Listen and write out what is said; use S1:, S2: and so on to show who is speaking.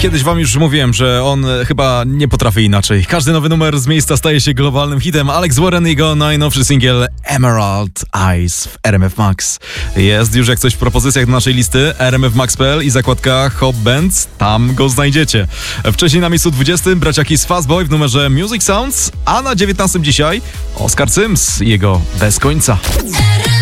S1: Kiedyś wam już mówiłem, że on chyba nie potrafi inaczej. Każdy nowy numer z miejsca staje się globalnym hitem. Alex Warren i jego najnowszy singiel Emerald Eyes w RMF Max. Jest już jak coś w propozycjach do naszej listy rmfmax.pl i zakładka Hop Bands. Tam go znajdziecie. Wcześniej na miejscu 20 braciaki z Fastboy w numerze Music Sounds, a na 19 dzisiaj Oscar Sims i jego Bez końca.